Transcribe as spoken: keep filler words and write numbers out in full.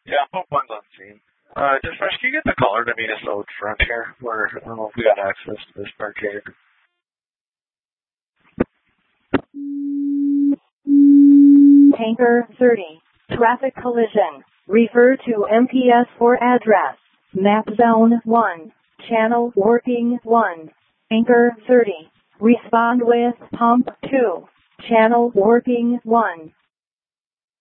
Yeah, hope one's unseen. Uh, dispatch, can you get the caller to meet us out front here? Where, I don't know if we got access to this barricade. Tanker thirty. Traffic collision. Refer to M P S for address. Map zone one. Channel working one. Tanker thirty. Respond with pump two. Channel working one.